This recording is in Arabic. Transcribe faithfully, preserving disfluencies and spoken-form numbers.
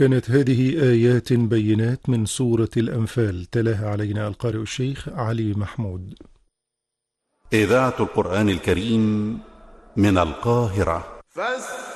كانت هذه آيات بينات من سورة الأنفال، تلاها علينا القارئ الشيخ علي محمود. إذاعة القرآن الكريم من القاهرة.